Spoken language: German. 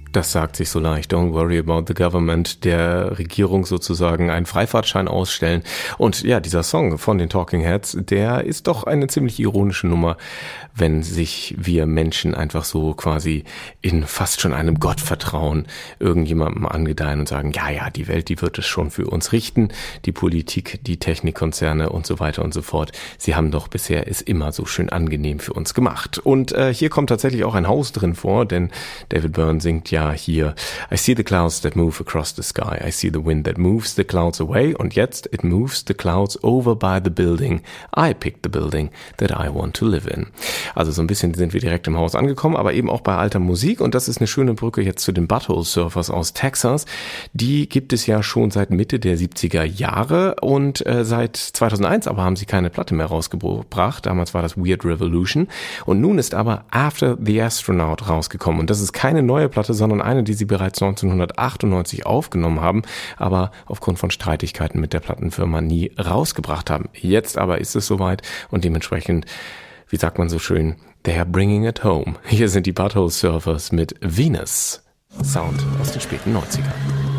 Das sagt sich so leicht. Don't worry about the government. Der Regierung sozusagen einen Freifahrtschein ausstellen. Und ja, dieser Song von den Talking Heads, der ist doch eine ziemlich ironische Nummer, wenn sich wir Menschen einfach so quasi in fast schon einem Gottvertrauen irgendjemandem angedeihen und sagen, ja, die Welt, die wird es schon für uns richten. Die Politik, die Technikkonzerne und so weiter und so fort. Sie haben doch bisher es immer so schön angenehm für uns gemacht. Und hier kommt tatsächlich auch ein Haus drin vor, denn David Byrne singt ja hier, I see the clouds that move across the sky, I see the wind that moves the clouds away, und jetzt, it moves the clouds over by the building, I picked the building that I want to live in. Also so ein bisschen sind wir direkt im Haus angekommen, aber eben auch bei alter Musik, und das ist eine schöne Brücke jetzt zu den Butthole Surfers aus Texas. Die gibt es ja schon seit Mitte der 70er Jahre und seit 2001 aber haben sie keine Platte mehr rausgebracht, damals war das Weird Revolution, und nun ist aber After the Astronaut rausgekommen, und das ist keine neue Platte, sondern eine, die sie bereits 1998 aufgenommen haben, aber aufgrund von Streitigkeiten mit der Plattenfirma nie rausgebracht haben. Jetzt aber ist es soweit und dementsprechend, wie sagt man so schön, they're bringing it home. Hier sind die Butthole Surfers mit Venus. Sound aus den späten 90ern.